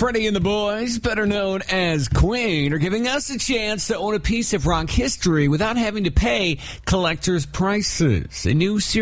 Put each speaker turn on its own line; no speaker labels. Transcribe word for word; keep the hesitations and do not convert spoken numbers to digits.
Freddie and the boys, better known as Queen, are giving us a chance to own a piece of rock history without having to pay collector's prices. A new series